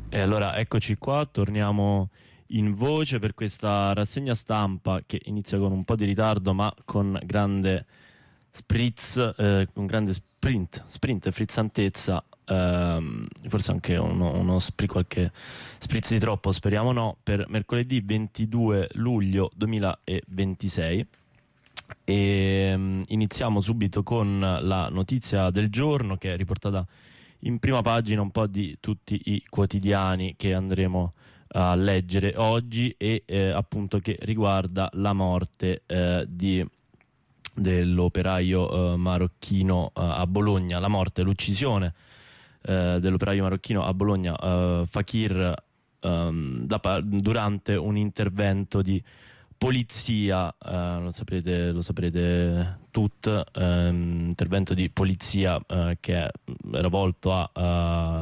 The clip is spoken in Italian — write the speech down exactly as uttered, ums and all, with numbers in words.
E allora eccoci qua, torniamo in voce per questa rassegna stampa che inizia con un po' di ritardo ma con grande spritz, eh, con grande sprint, sprint e frizzantezza, ehm, forse anche uno, uno spri, qualche spritz di troppo, speriamo no, per mercoledì ventidue luglio duemilaventisei. E um, iniziamo subito con la notizia del giorno che è riportata in prima pagina un po' di tutti i quotidiani che andremo a leggere oggi e eh, appunto che riguarda la morte eh, di, dell'operaio eh, marocchino eh, a Bologna, la morte, l'uccisione eh, dell'operaio marocchino a Bologna, eh, Fakir, ehm, da, durante un intervento di polizia, eh, lo saprete, lo saprete tutto, ehm, intervento di polizia eh, che era volto a,